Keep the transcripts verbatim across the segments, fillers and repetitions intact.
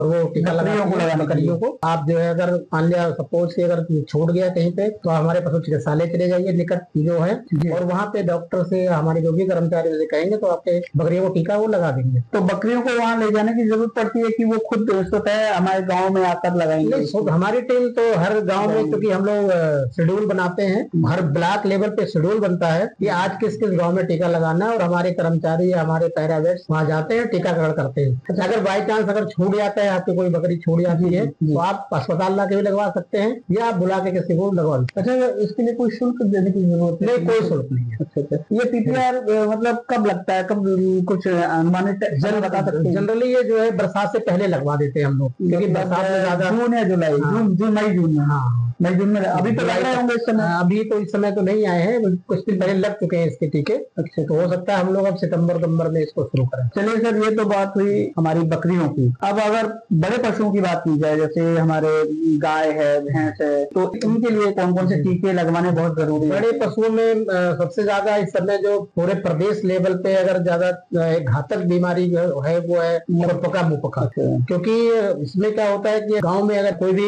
और वो टीका लगाते बकरियों को। आप जो है अगर मान लिया सपोज से अगर छूट गया कहीं पे, तो हमारे पशु चिकित्सालय चले जाइए निकट जो है, और वहाँ पे डॉक्टर से हमारे जो भी कर्मचारी से कहेंगे तो आपके बकरियों को टीका वो लगा देंगे। तो बकरियों को वहाँ ले जाने की जरूरत पड़ती है कि वो खुद स्वतः हमारे गाँव में आकर लगाएंगे? हमारी टीम तो हर गाँव में, क्योंकि हम लोग शेड्यूल बनाते हैं, हर ब्लॉक लेवल पे शेड्यूल बनता है कि आज किस किस गांव में टीका लगाना है, और हमारे कर्मचारी या हमारे पैरावेट्स वहाँ जाते हैं, टीकाकरण करते हैं। अगर बाई चांस अगर छूट जाता है, आपकी कोई बकरी छूट जाती है, तो आप अस्पताल ला के भी लगवा सकते हैं या आप बुला के किसी को लगवा सकते हैं। अच्छा, इसके लिए कोई शुल्क देने की जरूरत नहीं? कोई शुल्क नहीं है। अच्छा अच्छा। ये पीपीआर मतलब कब लगता है, कब कुछ अनुमानित बता सकते हैं? जनरली ये जो है बरसात से पहले लगवा देते हैं हम लोग, क्योंकि बरसात में ज्यादा जून या जुलाई, जून जून मई जून में। हाँ मई जून में अभी तो लग रहे होंगे इस समय। अभी तो इस समय तो नहीं आए हैं, कुछ दिन पहले लग चुके हैं इसके टीके। अच्छा, तो हो सकता है हम लोग अब सितंबर नवंबर में इसको शुरू करें। चलिए सर, ये तो बात हुई हमारी बकरियों की। अब अगर बड़े पशुओं की बात की जाए, जैसे हमारे गाय है, भैंस है, तो इनके लिए कौन कौन से टीके लगवाने बहुत जरूरी है? बड़े पशुओं में सबसे ज्यादा इस समय जो पूरे प्रदेश लेवल पे अगर ज्यादा घातक बीमारी है वो है मुहपका मुहपका। क्योंकि इसमें क्या होता है कि गाँव में अगर कोई भी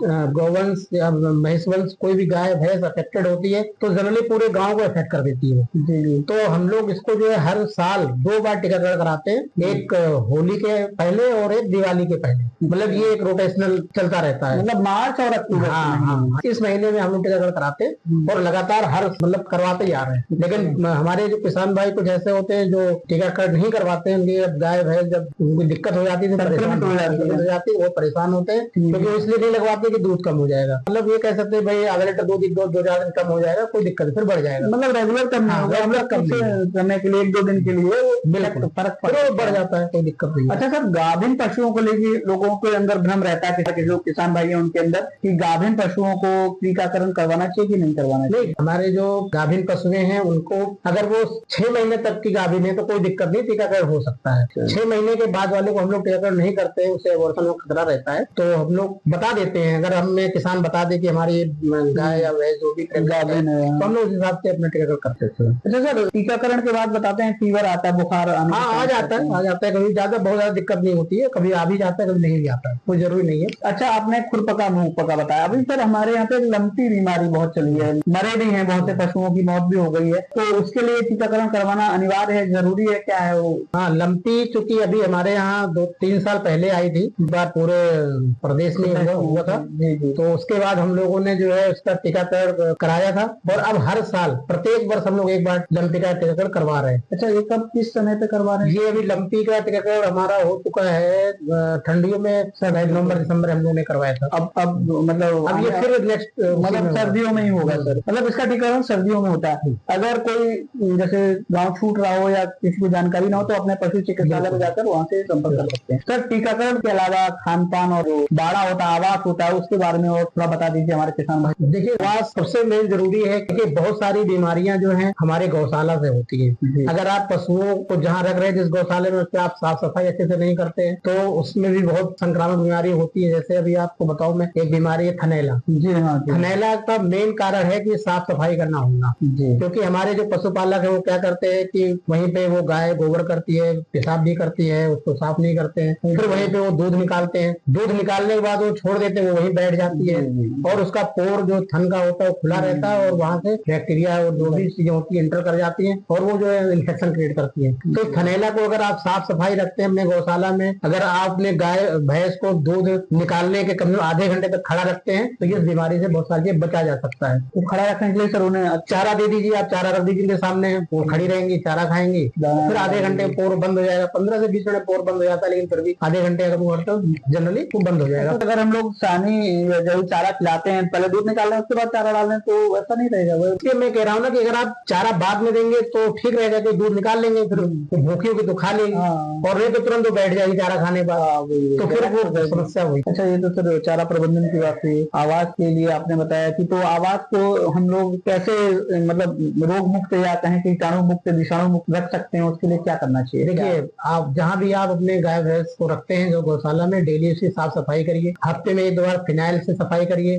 गौवंश या महिषवंश कोई भी गाय भैंस अफेक्टेड होती है, तो जनरली पूरे गांव को अफेक्ट कर देती है। जी। तो हम लोग इसको जो है हर साल दो बार टीकाकरण कराते हैं, एक होली के पहले और एक दिवाली के पहले। मतलब ये एक रोटेशनल चलता रहता है, मतलब मार्च और अक्टूबर। हाँ हाँ, इस महीने में हम लोग टीकाकरण कराते हैं और लगातार हर मतलब करवाते ही आ रहे हैं। लेकिन हमारे जो किसान भाई कुछ ऐसे होते हैं जो टीकाकरण नहीं करवाते हैं, उनकी गाय भैंस जब उनको दिक्कत हो जाती है, परेशान हो जाती है, वो परेशान होते हैं, क्योंकि इसलिए नहीं लगवाते कि दूध कम हो जाएगा। मतलब ये कह सकते हैं भाई आधा लीटर दूध दो दो चार दिन कम हो जाएगा, कोई दिक्कत फिर बढ़ जाएगा। मतलब रेगुलर कम नहीं होगा, रेगुलर कम करने के लिए एक दो दिन के लिए बिल्कुल फर्क बढ़ जाता है, कोई दिक्कत नहीं। अच्छा सर, गाभिन पशुओं को लेके लोगों के अंदर भ्रम रहता है कि जो किसान भाई है उनके अंदर, कि गाभिन पशुओं को टीकाकरण करवाना चाहिए कि नहीं करवाना चाहिए? नहीं, हमारे जो गाभिन पशुएं हैं उनको अगर वो छह महीने तक की गाभिन है तो कोई दिक्कत नहीं, टीकाकरण हो सकता है। छह महीने के बाद वाले को हम लोग टीकाकरण नहीं करते, उसे एबॉर्शन में खतरा रहता है, तो हम लोग बता देते हैं। अगर हमें किसान बता दे कि हमारी गाय या भैंस जो भी गाभिन है, तो हम लोग उस हिसाब से अपना टीकाकरण करते थे। अच्छा सर, टीकाकरण के बाद बताते हैं फीवर आता है, बुखार हाँ आ जाता है, आ जाता है। कभी ज्यादा बहुत ज्यादा दिक्कत नहीं होती है, कभी आ भी जाता है, कभी नहीं भी आता है, कोई जरूरी नहीं है। अच्छा, आपने खुरपका मुंहपका बताया। अभी सर हमारे यहाँ पे लंपी बीमारी बहुत चली है, मरे भी हैं, बहुत से पशुओं की मौत भी हो गई है, तो उसके लिए टीकाकरण करवाना अनिवार्य है, जरूरी है, क्या है वो? हाँ, लंपी चूंकि अभी हमारे यहाँ दो तीन साल पहले आई थी, बार पूरे प्रदेश में हुआ था, तो उसके बाद हम लोगों ने जो है उसका टीकाकरण कराया था, और अब हर साल प्रत्येक वर्ष हम लोग एक बार लंपी का टीकाकरण करवा रहे हैं। अच्छा, ये कब किस समय पे करवा रहे हैं? ये अभी लंपी का टीकाकरण हमारा हो चुका है ठंडियों में, नवंबर दिसंबर हम लोगों ने करवाया था। अब अब मतलब अब ये फिर नेक्स्ट मतलब सर्दियों में ही होगा सर, मतलब इसका टीकाकरण सर्दियों में होता है। अगर कोई जैसे गाँव छूट रहा हो या किसी को जानकारी ना हो, तो अपने पशु चिकित्सालय में जाकर वहाँ से संपर्क कर सकते हैं। सर, टीकाकरण के अलावा खान पान और बाड़ा होता है, आवास होता है, उसके बारे में और थोड़ा बता दीजिए हमारे किसान भाई। देखिए, आवास सबसे मेन जरूरी है, क्योंकि बहुत सारी बीमारियां जो हैं हमारे गौशाला से होती है। अगर आप पशुओं को जहाँ रख रहे हैं जिस गौशाले में, उससे आप साफ सफाई अच्छे से नहीं करते हैं, तो उसमें भी बहुत संक्रामक बीमारी होती है। जैसे अभी आपको बताऊं मैं, एक बीमारी है थनैला। जी हाँ, थनैला का मेन कारण है कि साफ सफाई करना होगा, क्योंकि हमारे जो पशुपालक है वो क्या करते हैं कि वहीं पे वो गाय गोबर करती है, पेशाब भी करती है, उसको साफ नहीं करते हैं, फिर वहीं पे वो दूध निकालते हैं, दूध निकालने के बाद वो छोड़ देते हैं, वो वहीं बैठ जाती है, और उसका पोर जो थन का होता है वो खुला रहता है, और वहां से बैक्टीरिया और जो भी चीजें होती है इंटर कर जाती है, और वो जो है इन्फेक्शन क्रिएट करती है। तो थनैला को अगर आप साफ सफाई रखते हैं अपने गौशाला में, अगर आपने गाय भैंस को दूध निकालने के कम से कम आधे घंटे तक खड़ा रखते हैं, तो इस बीमारी से बहुत सारी बचा जा सकता है। तो खड़ा रखने के लिए सर उन्हें चारा दे दीजिए, आप चारा रख दीजिए उनके सामने, वो खड़ी रहेंगी, चारा खाएंगी, फिर आधे घंटे पोर बंद हो जाएगा। पंद्रह से बीस मिनट पोर बंद हो जाता है, लेकिन फिर भी आधे घंटे अगर वो तो जनरली वो बंद हो जाएगा। तो अगर हम लोग सानी जब चारा खिलाते हैं, पहले दूध निकाल रहे हैं उसके बाद चारा डाल रहे हैं, तो ऐसा नहीं रहेगा? वो मैं कह रहा हूँ ना कि अगर आप चारा बाद में देंगे तो ठीक रहेगा, कि दूध निकाल लेंगे, फिर भूखी होगी तो खा लेंगे, और नहीं तो तुरंत बैठ जाएगी चारा खाने के बाद, तो फिर वो समस्या हुई। अच्छा, ये तो सर चारा प्रबंधन की बात हुई। आवास के लिए आपने बताया कि तो आवास को हम लोग कैसे मतलब रोग मुक्त या कहें कीटाणु मुक्त, विषाणु मुक्त रख सकते हैं, उसके लिए क्या करना चाहिए? देखिए, आप जहाँ भी आप अपने गाय भैंस को रखते हैं जो गौशाला में, डेली उसकी साफ सफाई करिए, हफ्ते में एक दो बार फिनाइल से सफाई करिए,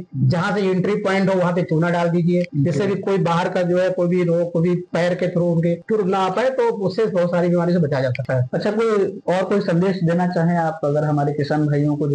जहाँ से एंट्री पॉइंट हो वहाँ पे चूना डाल दीजिए, जिससे भी कोई बाहर का जो है कोई भी रोग कोई भी पैर के थ्रू उनके थ्रू ना आ पाए, तो उससे बहुत सारी बीमारी से बचाया जा सकता है। अच्छा, कोई और कोई संदेश देना चाहें आप अगर हमारे किसान भाइयों को